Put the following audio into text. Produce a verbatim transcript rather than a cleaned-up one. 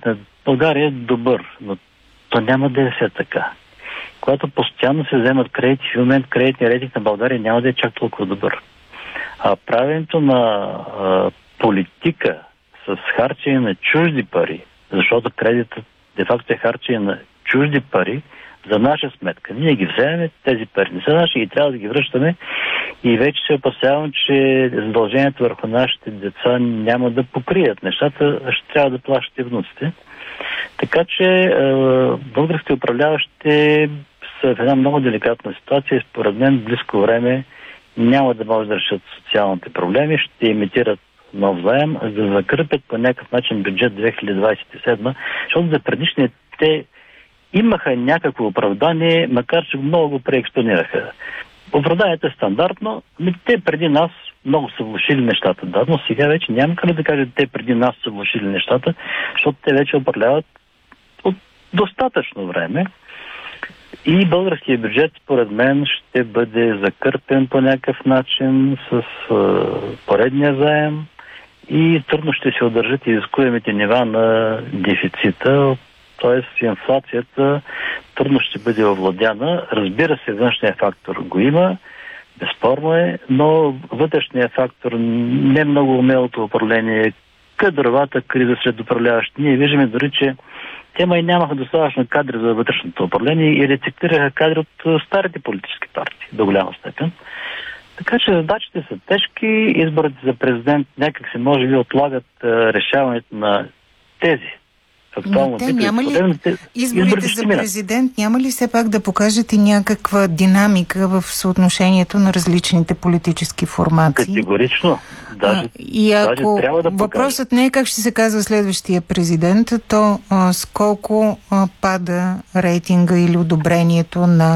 рейтинг на България е добър, но то няма да е все така. Когато постоянно се вземат кредити, в момент кредитния рейтинг на България няма да е чак толкова добър. А правенето на а, политика с харчене на чужди пари, защото кредитът де-факто е харчене на чужди пари за наша сметка. Ние ги вземем, тези пари не са наши и трябва да ги връщаме и вече се опасявам, че задължението върху нашите деца няма да покрият нещата, ще трябва да плащат и внуците. Така че е, българските управляващи са в една много деликатна ситуация и според мен в близко време няма да могат да решат социалните проблеми, ще имитират нов заем, за да закърпят по някакъв начин бюджет две хиляди двадесет и седма, защото за предишния те имаха някакво оправдание, макар че много го преекспонираха. Оправданието е стандартно, но те преди нас много са влошили нещата. Да, но сега вече няма как да кажат, те преди нас са влошили нещата, защото те вече управляват от достатъчно време. И българският бюджет, според мен, ще бъде закърпен по някакъв начин с uh, поредния заем и трудно ще се удържат изискуемите нива на дефицита, т.е. инфлацията трудно ще бъде овладяна. Разбира се, външния фактор го има, безспорно е, но вътрешният фактор не много умелото управление, кадровата криза сред управляващи. Ние виждаме дори, че те май нямаха достатъчно кадри за вътрешното управление и рециклираха кадри от старите политически партии до голяма степен. Така че задачите са тежки, изборите за президент някак се може би отлагат решаването на тези. Но те няма ли, изборите за президент няма ли все пак да покажат и някаква динамика в съотношението на различните политически формации? Категорично. Даже, а, и ако даже трябва да въпросът не е как ще се казва следващия президент, то а, с колко а, пада рейтинга или одобрението на